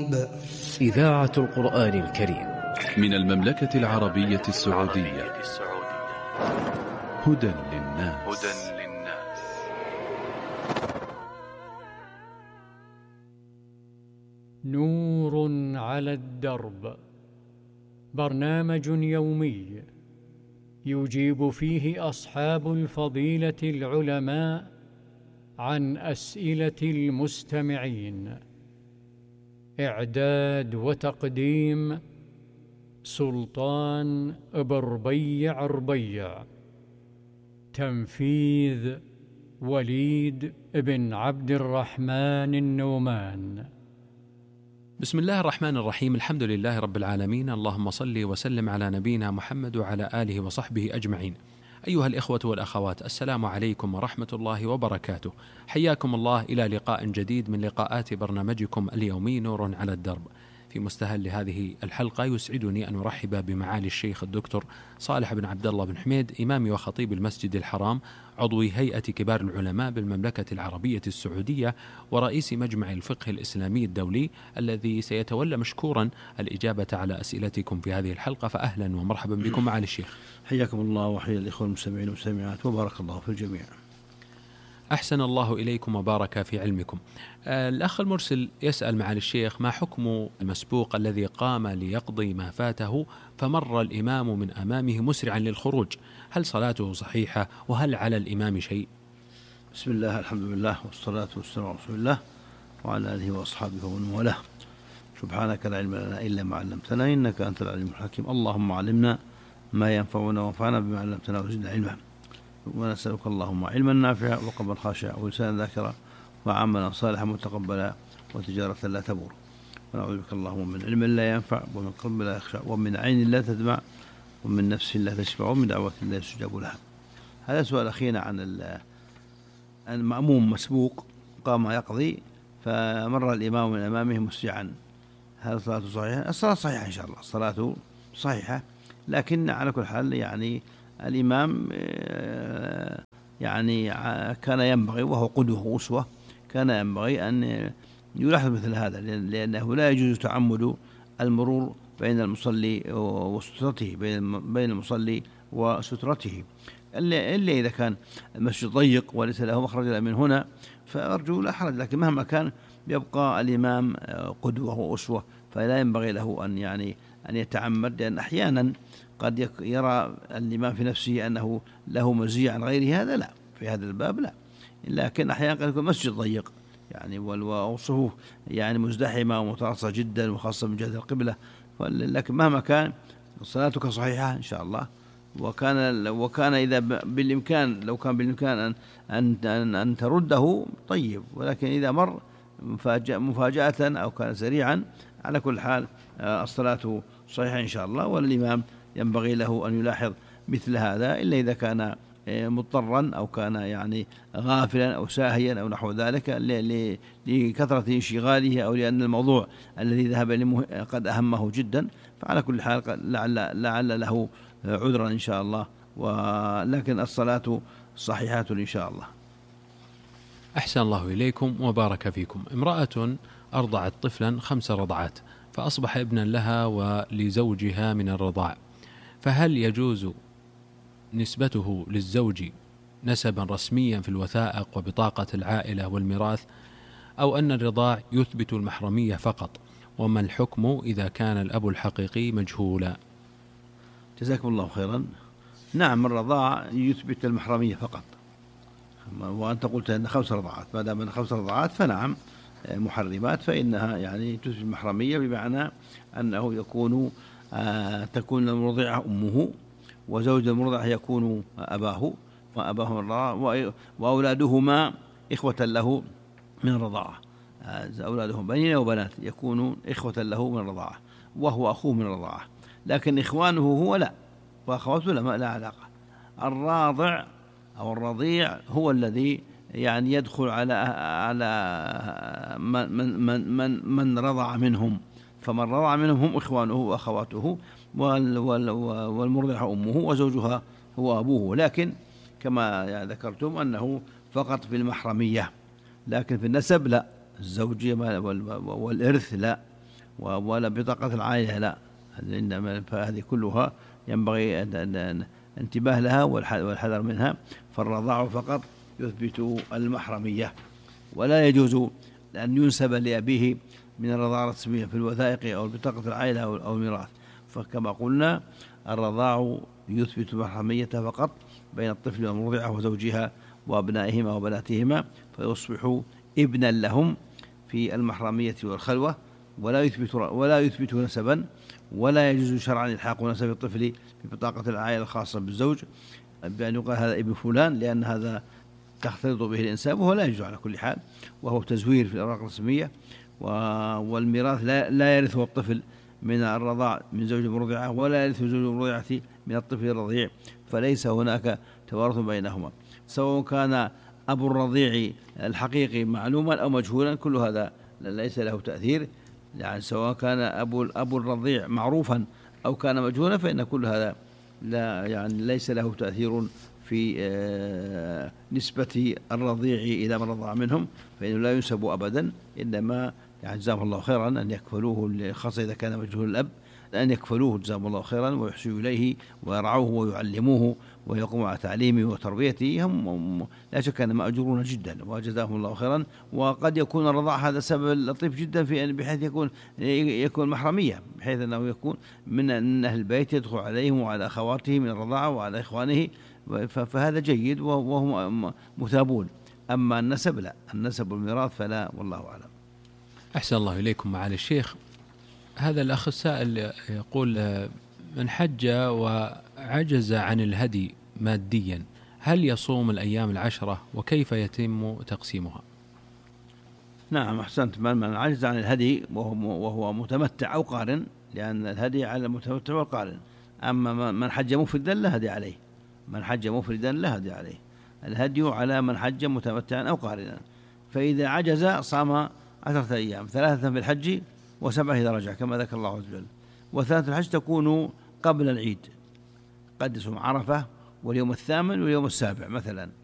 الذنوب. إذاعة القرآن الكريم من المملكة العربية السعودية. هدى للناس. نور على الدرب، برنامج يومي يجيب فيه أصحاب الفضيلة العلماء عن أسئلة المستمعين. إعداد وتقديم سلطان بربيع ربيع. تنفيذ وليد بن عبد الرحمن النومان. بسم الله الرحمن الرحيم. الحمد لله رب العالمين، اللهم صل وسلم على نبينا محمد وعلى آله وصحبه أجمعين. أيها الإخوة والأخوات، السلام عليكم ورحمة الله وبركاته. حياكم الله إلى لقاء جديد من لقاءات برنامجكم اليومي نور على الدرب. في مستهل هذه الحلقة يسعدني أن أرحب بمعالي الشيخ الدكتور صالح بن عبد الله بن حميد، إمام وخطيب المسجد الحرام، عضو هيئة كبار العلماء بالمملكة العربية السعودية، ورئيس مجمع الفقه الإسلامي الدولي، الذي سيتولى مشكورا الإجابة على أسئلتكم في هذه الحلقة. فأهلا ومرحبا بكم معالي الشيخ. حياكم الله وحيا الإخوة المستمعين والمستمعات، وبارك الله في الجميع. أحسن الله إليكم وبارك في علمكم. الأخ المرسل يسأل معالي الشيخ: ما حكم المسبوق الذي قام ليقضي ما فاته فمر الإمام من أمامه مسرعا للخروج؟ هل صلاته صحيحة؟ وهل على الإمام شيء؟ بسم الله، الحمد لله، والصلاة والسلام على رسول الله وعلى آله وأصحابه ومن والاه. سبحانك لا علم لنا إلا ما علمتنا إنك أنت العليم الحكيم. اللهم علمنا ما ينفعنا وانفعنا بما علمتنا وزدنا علما. ونسألك اللهم علما نافعا وقلبا خاشعا ولسانا ذاكرا وعملا صالحا متقبلا وتجارة لا تبور. ونعوذ بك اللهم من علم لا ينفع ومن قلب لا يخشع ومن عين لا تدمع ومن نفس لا تشبع ومن دعوة لا يستجاب لها. هذا سؤال أخينا عن المأموم مسبوق قام يقضي فمر الإمام من أمامه مسرعا، هل صلاته صحيحة؟ الصلاة صحيحة إن شاء الله، الصلاة صحيحة، لكن على كل حال يعني الإمام يعني كان ينبغي، وهو قدوة وأسوة، كان ينبغي أن يلاحظ مثل هذا، لأنه لا يجوز تعمد المرور بين المصلي وسترته، بين المصلي وسترته، إلا إذا كان المسجد ضيق وليس له مخرج من هنا فأرجو لا حرج، لكن مهما كان يبقى الإمام قدوة وأسوة، فلا ينبغي له أن يتعمد، لأن أحيانا قد يرى الإمام في نفسه أنه له مزية عن غيره، هذا لا، في هذا الباب لا، لكن أحيانا قد يكون مسجد ضيق والصفوف مزدحمة ومتراصة جدا، وخاصة من جهة القبلة، لكن مهما كان صلاتك صحيحة إن شاء الله. وكان إذا بالإمكان، لو كان بالإمكان أن ترده طيب، ولكن إذا مر مفاجأة أو كان سريعا، على كل حال الصلاة صحيحة إن شاء الله. والإمام ينبغي له أن يلاحظ مثل هذا، إلا إذا كان مضطرا أو كان غافلا أو ساهيا أو نحو ذلك لكثرة انشغاله، أو لأن الموضوع الذي ذهب إليه قد أهمه جدا، فعلى كل حال لعل له عذرا إن شاء الله، ولكن الصلاة صحيحة إن شاء الله. أحسن الله إليكم وبارك فيكم. امرأة أرضعت طفلا 5 رضعات فأصبح ابنا لها ولزوجها من الرضاع، فهل يجوز نسبته للزوج نسبا رسميا في الوثائق وبطاقة العائلة والميراث، أو أن الرضاع يثبت المحرمية فقط؟ وما الحكم إذا كان الأب الحقيقي مجهولا؟ جزاكم الله خيرا. نعم، الرضاع يثبت المحرمية فقط، وأنت قلت أن 5 رضعات، ما دام 5 رضعات فنعم محرمات، فإنها تثبت المحرمية، بمعنى أنه تكون المرضعة أمه، وزوج المرضع يكون أباه من الرضاعة، وأولادهما إخوة له من الرضاعة، أولادهم بنين وبنات يكونوا إخوة له من الرضاعة، وهو أخوه من الرضاعة، لكن إخوانه هو لا، وأخواته لا علاقة. الراضع أو الرضيع هو الذي يدخل على من رضع منهم، فمن رضع منهم هم إخوانه وأخواته، والمرضعة أمه، وزوجها هو أبوه، لكن كما ذكرتم أنه فقط في المحرمية، لكن في النسب لا، الزوجية والإرث لا، ولا بطاقة العائلة لا، إنما فهذه كلها ينبغي انتباه لها والحذر منها. فالرضاع فقط يثبت المحرمية، ولا يجوز أن ينسب لأبيه من الرضاعة الرسمية في الوثائق أو بطاقة العائلة أو الميراث. فكما قلنا الرضاع يثبت المحرمية فقط بين الطفل والمرضعة وزوجها وأبنائهما وبناتهما، فيصبح ابنا لهم في المحرمية والخلوة، ولا يثبت نسبا، ولا يجوز شرعا إلحاق نسب الطفل في بطاقة العائلة الخاصة بالزوج بأن يقال هذا ابن فلان، لأن هذا تختلط به الإنساب وهو لا يجوز على كل حال، وهو تزوير في الأوراق الرسمية. والميراث لا يرثه الطفل من الرضاع من زوج المرضعة، ولا يرث زوج المرضعة من الطفل الرضيع، فليس هناك توارث بينهما، سواء كان أبو الرضيع الحقيقي معلوما أو مجهولا، كل هذا ليس له تأثير. يعني سواء كان أبو الرضيع معروفا أو كان مجهولا، فإن كل هذا لا يعني ليس له تأثير في نسبة الرضيع إلى من رضع منهم، فإنه لا ينسب أبدا، إنما يعني جزاهم الله خيرا أن يكفلوه، خاصة إذا كان مجهول الأب، أن يكفلوه جزاهم الله خيرا ويحسنوا إليه ويرعوه ويعلموه ويقوموا على تعليمه وتربيته. هم لا شك أنهم مأجورون جدا وجزاهم الله خيرا. وقد يكون الرضاع هذا سبب لطيف جدا في بحيث يكون محرمية، بحيث أنه يكون من أهل البيت يدخل عليهم وعلى أخواته من الرضاعة وعلى إخوانه، فهذا جيد وهم مثابون. أما النسب لا، النسب والميراث فلا، والله أعلم. أحسن الله إليكم معالي الشيخ. هذا الأخ السائل يقول من حج وعجز عن الهدي ماديا هل يصوم الأيام 10 وكيف يتم تقسيمها؟ نعم أحسنت. من عجز عن الهدي وهو متمتع أو قارن، لأن الهدي على المتمتع والقارن. أما من حج مفردا لا هدي عليه، من حج مفردا لا هدي عليه، الهدي على من حج متمتعا أو قارنا. فإذا عجز صام 10 أيام، 3 في الحج و7 إذا رجع كما ذكر الله عز وجل. وثلاثة الحج تكون قبل العيد، قد يصوم عرفة واليوم 8 واليوم 7 مثلا،